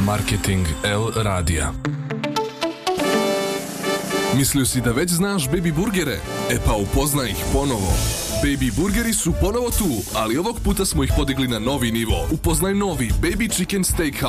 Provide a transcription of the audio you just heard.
Marketing L radija. Mislio si da već znaš Baby burgere? E pa upoznaj ih ponovo. Baby burgeri su ponovo tu, ali ovog puta smo ih podigli na novi nivo. Upoznaj novi Baby Chicken Steakhouse